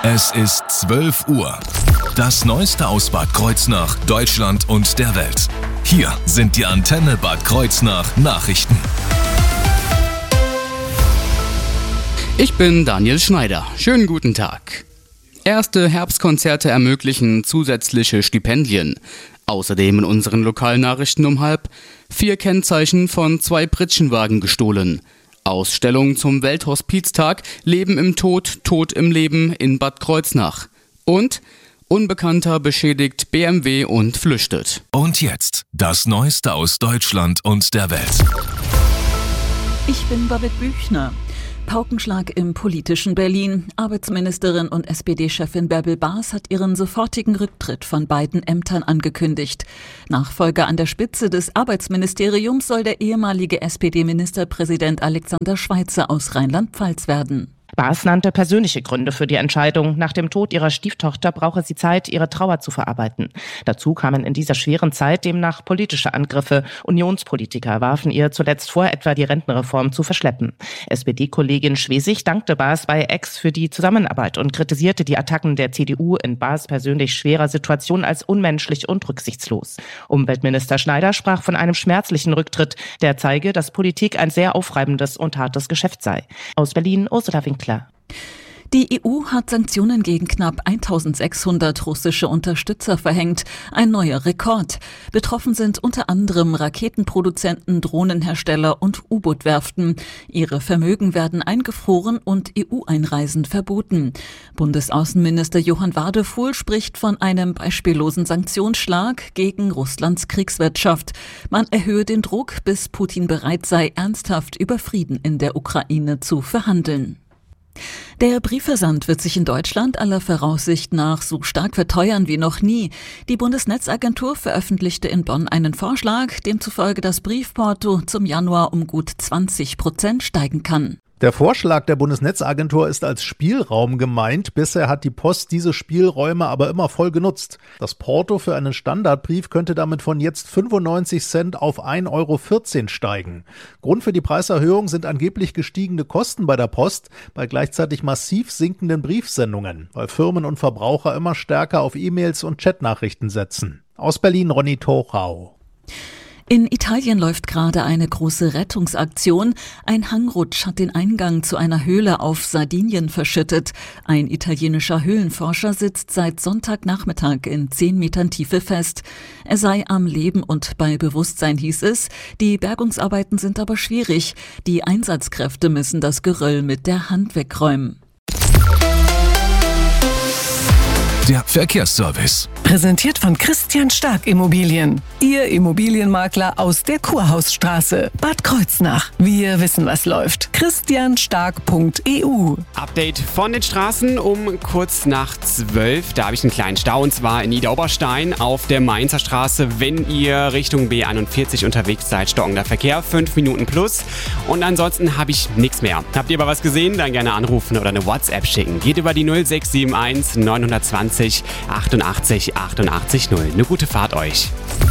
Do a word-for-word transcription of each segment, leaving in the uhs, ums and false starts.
Es ist zwölf Uhr. Das Neueste aus Bad Kreuznach, Deutschland und der Welt. Hier sind die Antenne Bad Kreuznach Nachrichten. Ich bin Daniel Schneider. Schönen guten Tag. Erste Herbstkonzerte ermöglichen zusätzliche Stipendien. Außerdem in unseren Lokalnachrichten um halb vier Kennzeichen von zwei Pritschenwagen gestohlen. Ausstellung zum Welthospiztag Leben im Tod, Tod im Leben in Bad Kreuznach. Und Unbekannter beschädigt B M W und flüchtet. Und jetzt das Neueste aus Deutschland und der Welt. Ich bin Babette Büchner. Paukenschlag im politischen Berlin. Arbeitsministerin und S P D-Chefin Bärbel Baas hat ihren sofortigen Rücktritt von beiden Ämtern angekündigt. Nachfolger an der Spitze des Arbeitsministeriums soll der ehemalige S P D-Ministerpräsident Alexander Schweitzer aus Rheinland-Pfalz werden. Baas nannte persönliche Gründe für die Entscheidung. Nach dem Tod ihrer Stieftochter brauche sie Zeit, ihre Trauer zu verarbeiten. Dazu kamen in dieser schweren Zeit demnach politische Angriffe. Unionspolitiker warfen ihr zuletzt vor, etwa die Rentenreform zu verschleppen. S P D-Kollegin Schwesig dankte Baas bei Ex für die Zusammenarbeit und kritisierte die Attacken der C D U in Baas persönlich schwerer Situation als unmenschlich und rücksichtslos. Umweltminister Schneider sprach von einem schmerzlichen Rücktritt, der zeige, dass Politik ein sehr aufreibendes und hartes Geschäft sei. Aus Berlin, Ursula Winkler. Die E U hat Sanktionen gegen knapp eintausendsechshundert russische Unterstützer verhängt. Ein neuer Rekord. Betroffen sind unter anderem Raketenproduzenten, Drohnenhersteller und U-Boot-Werften. Ihre Vermögen werden eingefroren und E U-Einreisen verboten. Bundesaußenminister Johann Wadefuhl spricht von einem beispiellosen Sanktionsschlag gegen Russlands Kriegswirtschaft. Man erhöhe den Druck, bis Putin bereit sei, ernsthaft über Frieden in der Ukraine zu verhandeln. Der Briefversand wird sich in Deutschland aller Voraussicht nach so stark verteuern wie noch nie. Die Bundesnetzagentur veröffentlichte in Bonn einen Vorschlag, demzufolge das Briefporto zum Januar um gut zwanzig Prozent steigen kann. Der Vorschlag der Bundesnetzagentur ist als Spielraum gemeint. Bisher hat die Post diese Spielräume aber immer voll genutzt. Das Porto für einen Standardbrief könnte damit von jetzt fünfundneunzig Cent auf ein Euro vierzehn steigen. Grund für die Preiserhöhung sind angeblich gestiegene Kosten bei der Post, bei gleichzeitig massiv sinkenden Briefsendungen, weil Firmen und Verbraucher immer stärker auf E-Mails und Chatnachrichten setzen. Aus Berlin, Ronny Torau. In Italien läuft gerade eine große Rettungsaktion. Ein Hangrutsch hat den Eingang zu einer Höhle auf Sardinien verschüttet. Ein italienischer Höhlenforscher sitzt seit Sonntagnachmittag in zehn Metern Tiefe fest. Er sei am Leben und bei Bewusstsein, hieß es. Die Bergungsarbeiten sind aber schwierig. Die Einsatzkräfte müssen das Geröll mit der Hand wegräumen. Der Verkehrsservice. Präsentiert von Christian Stark Immobilien. Ihr Immobilienmakler aus der Kurhausstraße. Bad Kreuznach. Wir wissen, was läuft. christian stark punkt e u. Update von den Straßen um kurz nach zwölf. Da habe ich einen kleinen Stau und zwar in Idar-Oberstein auf der Mainzer Straße. Wenn ihr Richtung B einundvierzig unterwegs seid, stockender Verkehr, fünf Minuten plus. Und ansonsten habe ich nichts mehr. Habt ihr aber was gesehen? Dann gerne anrufen oder eine WhatsApp schicken. Geht über die null sechs sieben eins neun zwei null achtundachtzig achtundachtzig null. Eine gute Fahrt euch.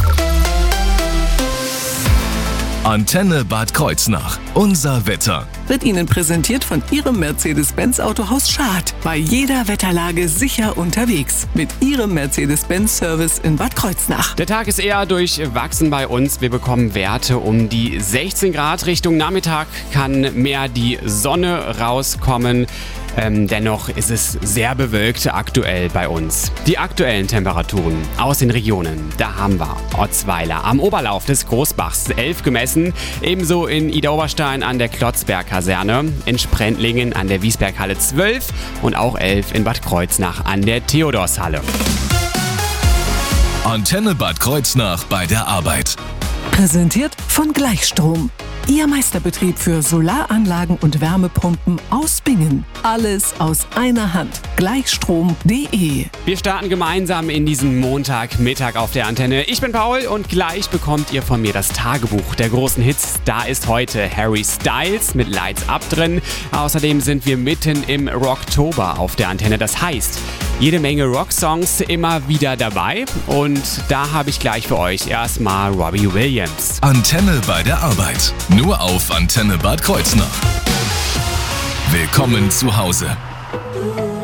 Antenne Bad Kreuznach. Unser Wetter. Wird Ihnen präsentiert von Ihrem Mercedes-Benz Autohaus Schad. Bei jeder Wetterlage sicher unterwegs. Mit Ihrem Mercedes-Benz-Service in Bad Kreuznach. Der Tag ist eher durchwachsen bei uns. Wir bekommen Werte um die sechzehn Grad. Richtung Nachmittag kann mehr die Sonne rauskommen. Ähm, dennoch ist es sehr bewölkt aktuell bei uns. Die aktuellen Temperaturen aus den Regionen, da haben wir Otzweiler am Oberlauf des Großbachs elf gemessen, ebenso in Idar-Oberstein an der Klotzberg-Kaserne, in Sprendlingen an der Wiesberghalle zwölf und auch elf in Bad Kreuznach an der Theodorshalle. Antenne Bad Kreuznach bei der Arbeit. Präsentiert von Gleichstrom. Ihr Meisterbetrieb für Solaranlagen und Wärmepumpen aus Bingen. Alles aus einer Hand. Gleichstrom punkt de. Wir starten gemeinsam in diesen Montagmittag auf der Antenne. Ich bin Paul und gleich bekommt ihr von mir das Tagebuch der großen Hits. Da ist heute Harry Styles mit Lights Up drin. Außerdem sind wir mitten im Rocktober auf der Antenne. Das heißt, jede Menge Rocksongs immer wieder dabei. Und da habe ich gleich für euch erstmal Robbie Williams. Antenne bei der Arbeit. Nur auf Antenne Bad Kreuznach. Willkommen zu Hause.